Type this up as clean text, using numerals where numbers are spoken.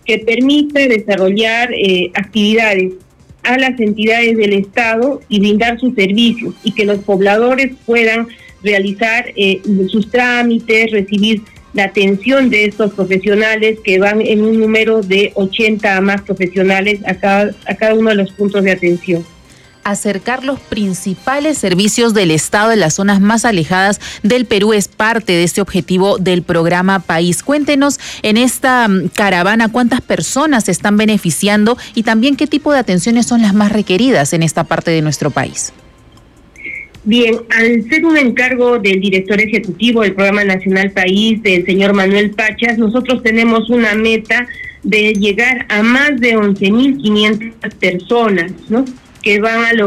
que permite desarrollar actividades a las entidades del Estado y brindar sus servicios, y que los pobladores puedan realizar sus trámites, recibir la atención de estos profesionales, que van en un número de 80 a más profesionales a cada uno de los puntos de atención. Acercar los principales servicios del Estado en las zonas más alejadas del Perú es parte de este objetivo del programa País. Cuéntenos, en esta caravana, ¿cuántas personas se están beneficiando y también qué tipo de atenciones son las más requeridas en esta parte de nuestro país? Bien, al ser un encargo del director ejecutivo del Programa Nacional País, del señor Manuel Pachas, nosotros tenemos una meta de llegar a más de 11.500 personas, ¿no?, que van a